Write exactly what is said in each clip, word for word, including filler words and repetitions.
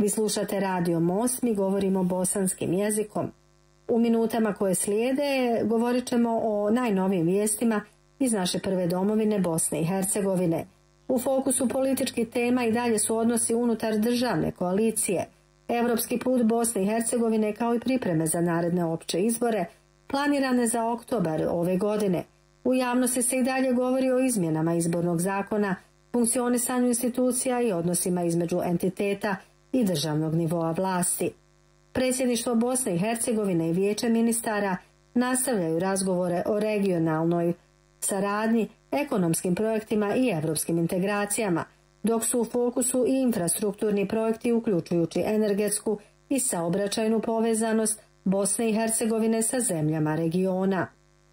Vi slušate Radio Most, mi govorimo bosanskim jezikom. U minutama koje slijede govorit ćemo o najnovijim vijestima iz naše prve domovine Bosne i Hercegovine. U fokusu političkih tema i dalje su odnosi unutar državne koalicije, evropski put Bosne i Hercegovine kao i pripreme za naredne opće izbore, planirane za oktobar ove godine. U javnosti se i dalje govori o izmjenama izbornog zakona, funkcionisanju institucija i odnosima između entiteta i državnog nivoa vlasti. Predsjedništvo Bosne i Hercegovine i Vijeće ministara nastavljaju razgovore o regionalnoj saradnji, ekonomskim projektima i evropskim integracijama, dok su u fokusu i infrastrukturni projekti uključujući energetsku i saobraćajnu povezanost Bosne i Hercegovine sa zemljama regiona.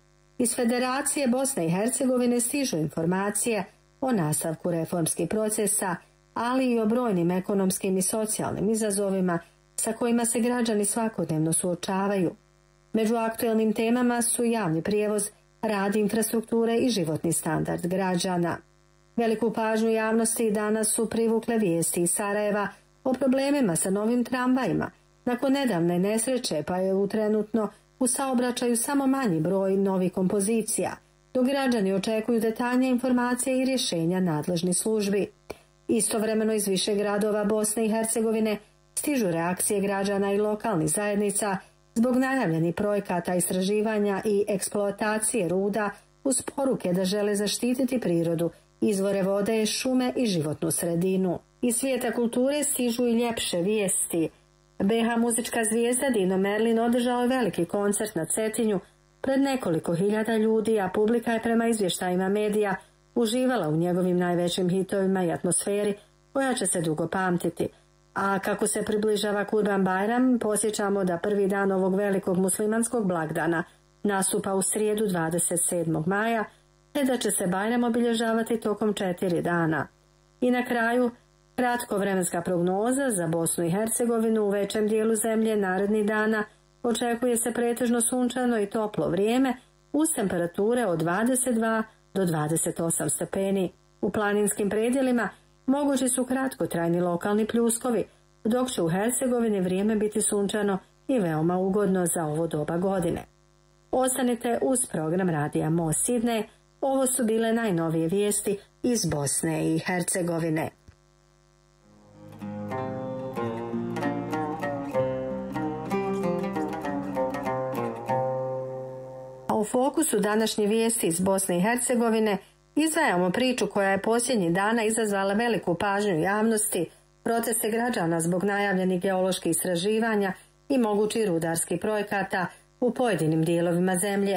Iz Federacije Bosne i Hercegovine stižu informacije o nastavku reformskih procesa, ali i o brojnim ekonomskim i socijalnim izazovima sa kojima se građani svakodnevno suočavaju. Među aktuelnim temama su javni prijevoz, rad infrastrukture i životni standard građana. Veliku pažnju javnosti danas su privukle vijesti iz Sarajeva o problemima sa novim tramvajima, nakon nedavne nesreće pa je u trenutno u saobraćaju samo manji broj novih kompozicija, dok građani očekuju detaljnije informacije i rješenja nadležnih službi. Istovremeno iz više gradova Bosne i Hercegovine stižu reakcije građana i lokalnih zajednica zbog najavljenih projekata istraživanja i eksploatacije ruda uz poruke da žele zaštititi prirodu, izvore vode, šume i životnu sredinu. Iz svijeta kulture stižu i ljepše vijesti. be ha muzička zvijezda Dino Merlin održao je veliki koncert na Cetinju pred nekoliko hiljada ljudi, a publika je prema izvještajima medija uživala u njegovim najvećim hitovima i atmosferi koja će se dugo pamtiti. A kako se približava Kurban Bajram, posjećamo da prvi dan ovog velikog muslimanskog blagdana nastupa u srijedu dvadeset sedmog maja, te da će se Bajram obilježavati tokom četiri dana. I na kraju, kratko vremenska prognoza za Bosnu i Hercegovinu. U većem dijelu zemlje narednih dana očekuje se pretežno sunčano i toplo vrijeme uz temperature od dvadeset dva do dvadeset osam stepeni. U planinskim predjelima mogući su kratkotrajni lokalni pljuskovi, dok će u Hercegovini vrijeme biti sunčano i veoma ugodno za ovo doba godine. Ostanite uz program Radija Most Sidney. Ovo su bile najnovije vijesti iz Bosne i Hercegovine. A u fokusu današnje vijesti iz Bosne i Hercegovine izdvajamo priču koja je posljednjih dana izazvala veliku pažnju javnosti, proteste građana zbog najavljenih geoloških istraživanja i mogućih rudarskih projekata u pojedinim dijelovima zemlje.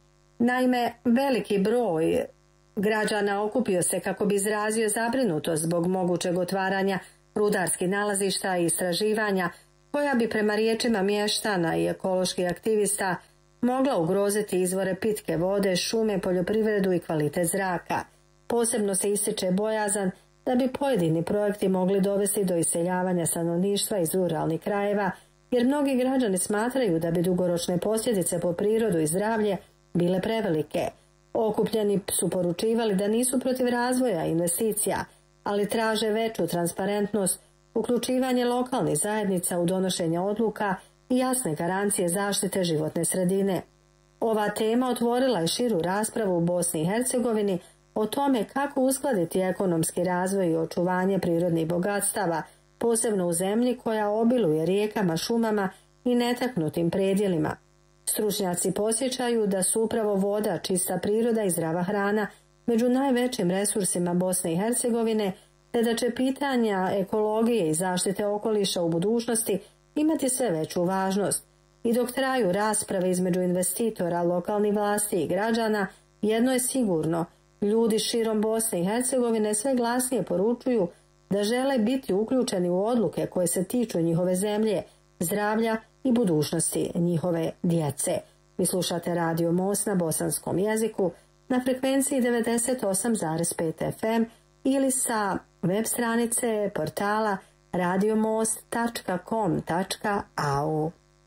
Naime, veliki broj građana okupio se kako bi izrazio zabrinutost zbog mogućeg otvaranja rudarskih nalazišta i istraživanja koja bi prema riječima mještana i ekoloških aktivista mogla ugroziti izvore pitke vode, šume, poljoprivredu i kvalitet zraka. Posebno se ističe bojazan da bi pojedini projekti mogli dovesti do iseljavanja stanovništva iz ruralnih krajeva, jer mnogi građani smatraju da bi dugoročne posljedice po prirodu i zdravlje bile prevelike. Okupljeni su poručivali da nisu protiv razvoja investicija, ali traže veću transparentnost, uključivanje lokalnih zajednica u donošenje odluka i jasne garancije zaštite životne sredine. Ova tema otvorila je širu raspravu u Bosni i Hercegovini o tome kako uskladiti ekonomski razvoj i očuvanje prirodnih bogatstava, posebno u zemlji koja obiluje rijekama, šumama i netaknutim predjelima. Stručnjaci posjećaju da su upravo voda, čista priroda i zdrava hrana među najvećim resursima Bosne i Hercegovine, te da će pitanja ekologije i zaštite okoliša u budućnosti imati sve veću važnost. I dok traju rasprave između investitora, lokalnih vlasti i građana, jedno je sigurno, ljudi širom Bosne i Hercegovine sve glasnije poručuju da žele biti uključeni u odluke koje se tiču njihove zemlje, zdravlja i budućnosti njihove djece. Vi slušate Radio Most na bosanskom jeziku na frekvenciji devedeset osam zarez pet ef em ili sa web stranice portala radiomost tačka com tačka a u.